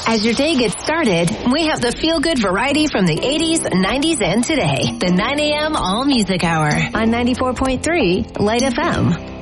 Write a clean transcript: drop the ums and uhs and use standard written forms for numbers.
As your day gets started, we have the feel-good variety from the 80s, 90s, and today. The 9 a.m. All Music Hour on 94.3 Light FM.